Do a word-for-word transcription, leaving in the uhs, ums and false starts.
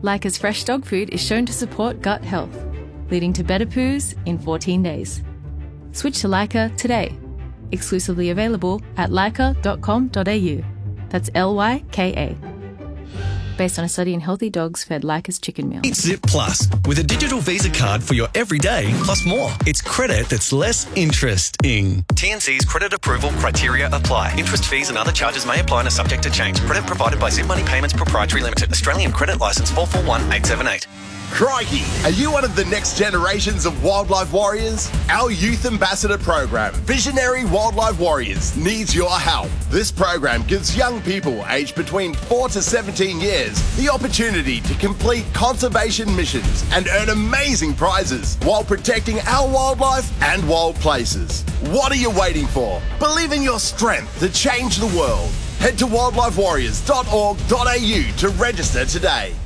Leica's fresh dog food is shown to support gut health, leading to better poos in fourteen days. Switch to Leica today. Exclusively available at leica dot com dot a u. That's L Y K A. Based on a study in healthy dogs fed Leica's chicken meal. It's Zip Plus with a digital Visa card for your everyday plus more. It's credit that's less interesting. T N C's credit approval criteria apply. Interest, fees and other charges may apply and are subject to change. Credit provided by Zip Money Payments Proprietary Limited. Australian Credit Licence four four one eight seven eight. Crikey! Are you one of the next generations of wildlife warriors? Our Youth Ambassador program, Visionary Wildlife Warriors, needs your help. This program gives young people aged between four to seventeen years the opportunity to complete conservation missions and earn amazing prizes while protecting our wildlife and wild places. What are you waiting for? Believe in your strength to change the world. Head to wildlife warriors dot org dot a u to register today.